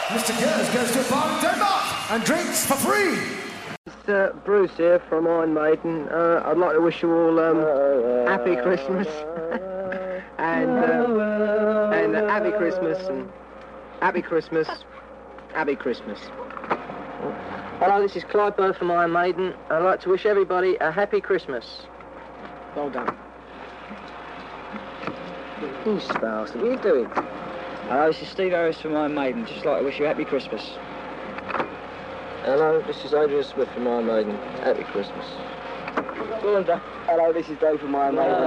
Mr. Gers goes to a bar in Denmark and drinks for free. It's Bruce here from Iron Maiden. I'd like to wish you all happy Christmas and happy Christmas and happy Christmas, happy Christmas. Hello, this is Clive Burr from Iron Maiden. I'd like to wish everybody a happy Christmas. Well done. You bastard, what are you doing? Hello, this is Steve Harris from Iron Maiden. Just like to wish you a happy Christmas. Hello, this is Adrian Smith from Iron Maiden. Happy Christmas. Go on, Dave. Hello, this is Dave from Iron Maiden.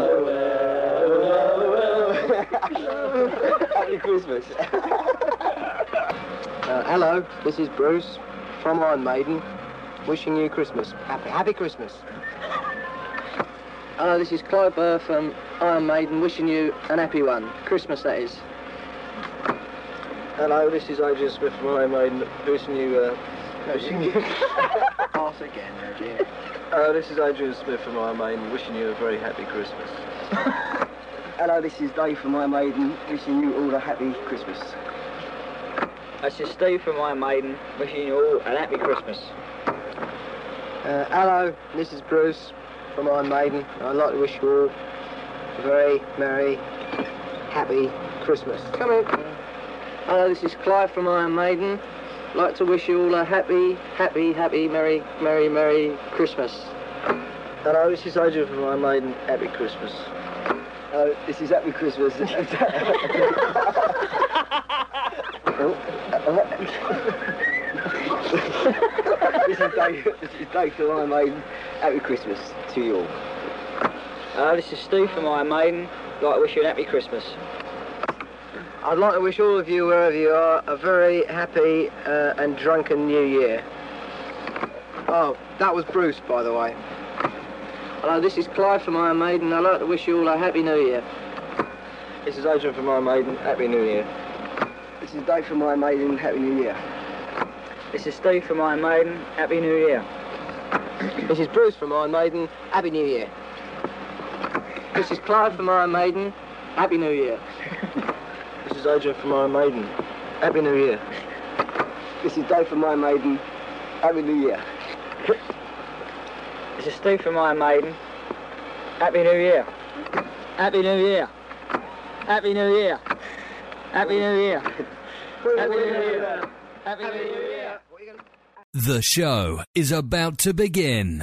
Happy Christmas. Hello, this is Bruce from Iron Maiden. Wishing you Christmas. Happy Christmas. Hello, this is Clive Burr from Iron Maiden. Wishing you an happy one. Christmas, that is. Hello, this is Adrian Smith from Iron Maiden. Wishing you. Pass again, dear. This is Adrian Smith from Iron Maiden, wishing you a very happy Christmas. Hello, this is Dave from Iron Maiden, wishing you all a happy Christmas. This is Steve from Iron Maiden, wishing you all a happy Christmas. Hello, this is Bruce from Iron Maiden. I'd like to wish you all a very merry, happy Christmas. Come in. Hello, this is Clive from Iron Maiden. I'd like to wish you all a happy, merry Christmas. Hello, this is Adrian from Iron Maiden. Happy Christmas. Hello, this is Happy Christmas. This is Dave from Iron Maiden. Happy Christmas to you all. Hello, this is Steve from Iron Maiden. I'd like to wish you a happy Christmas. I'd like to wish all of you, wherever you are, a very happy and drunken New Year. Oh, that was Bruce, by the way. Hello, this is Clive from Iron Maiden. I'd like to wish you all a happy New Year. This is Adrian from Iron Maiden. Happy New Year. This is Dave from Iron Maiden. Happy New Year. This is Steve from Iron Maiden. Happy New Year. This is Bruce from Iron Maiden. Happy New Year. This is Clive from Iron Maiden. Happy New Year. This is Adrian from Iron Maiden. Happy New Year. This is Dave from Iron Maiden. Happy New Year. This is Steve from Iron Maiden. Happy New Year. Happy New Year. Happy New Year. Happy New Year. Happy New Year. Happy New Year. The show is about to begin.